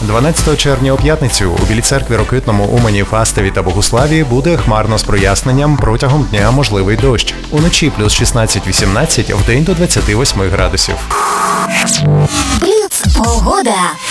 12 червня у п'ятницю у Білій церкві, Рокитному, Умані, Фастові та Богуславі буде хмарно з проясненням, протягом дня можливий дощ. Уночі плюс 16-18, вдень до 28 градусів. Бліц погода.